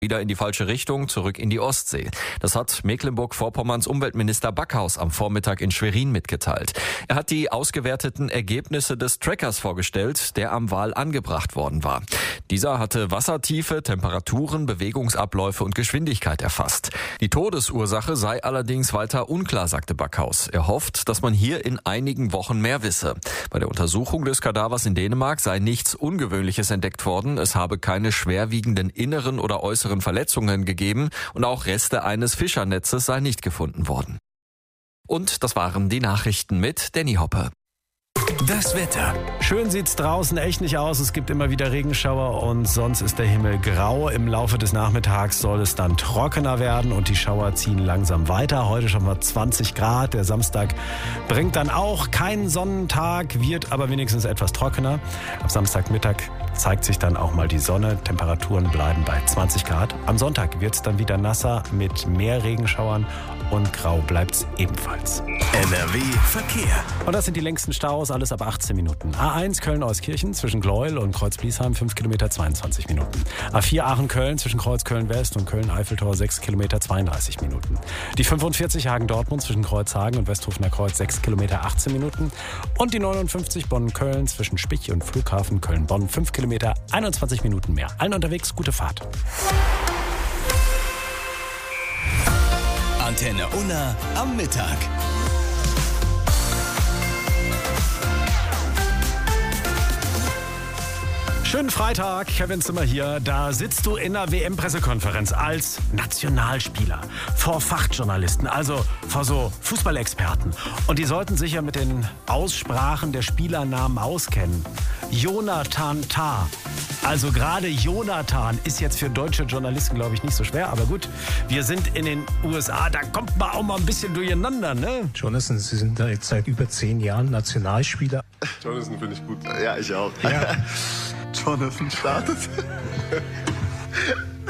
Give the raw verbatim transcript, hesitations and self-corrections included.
Wieder in die falsche Richtung, zurück in die Ostsee. Das hat Mecklenburg-Vorpommerns Umweltminister Backhaus am Vormittag in Schwerin mitgeteilt. Er hat die ausgewerteten Ergebnisse des Trackers vorgestellt, der am Wal angebracht worden war. Dieser hatte Wassertiefe, Temperaturen, Bewegungsabläufe und Geschwindigkeit erfasst. Die Todesursache sei allerdings weiter unklar, sagte Backhaus. Er hofft, dass man hier in einigen Wochen mehr wisse. Bei der Untersuchung des Kadavers in Dänemark sei nichts Ungewöhnliches entdeckt worden. Es habe keine schwerwiegenden inneren oder äußeren Verletzungen gegeben und auch Reste eines Fischernetzes sei nicht gefunden worden. Und das waren die Nachrichten mit Danny Hoppe. Das Wetter. Schön sieht's draußen echt nicht aus. Es gibt immer wieder Regenschauer und sonst ist der Himmel grau. Im Laufe des Nachmittags soll es dann trockener werden und die Schauer ziehen langsam weiter. Heute schon mal zwanzig Grad. Der Samstag bringt dann auch keinen Sonnentag, wird aber wenigstens etwas trockener. Ab Samstagmittag zeigt sich dann auch mal die Sonne. Temperaturen bleiben bei zwanzig Grad. Am Sonntag wird's dann wieder nasser mit mehr Regenschauern und grau bleibt's ebenfalls. N R W Verkehr. Und das sind die längsten Staus, alles ab achtzehn Minuten. A eins Köln-Euskirchen zwischen Gleuel und Kreuz-Bliesheim fünf Kilometer zweiundzwanzig Minuten. A vier Aachen-Köln zwischen Kreuz-Köln-West und Köln-Eiffeltor sechs Kilometer zweiunddreißig Minuten. Die fünfundvierzig Hagen-Dortmund zwischen Kreuzhagen und Westhofener Kreuz sechs Kilometer achtzehn Minuten. Und die neunundfünfzig Bonn-Köln zwischen Spich und Flughafen Köln-Bonn fünf Kilometer einundzwanzig Minuten mehr. Allen unterwegs gute Fahrt. Antenne Unna am Mittag. Schönen Freitag, Kevin Zimmer hier. Da sitzt du in der W M-Pressekonferenz als Nationalspieler vor Fachjournalisten, also vor so Fußballexperten. Und die sollten sich ja mit den Aussprachen der Spielernamen auskennen. Jonathan Tah. Also gerade Jonathan ist jetzt für deutsche Journalisten, glaube ich, nicht so schwer. Aber gut, wir sind in den U S A, da kommt man auch mal ein bisschen durcheinander, ne? Jonathan, Sie sind da jetzt seit über zehn Jahren Nationalspieler. Jonathan finde ich gut. Ja, ich auch. Ja. Jonathan startet.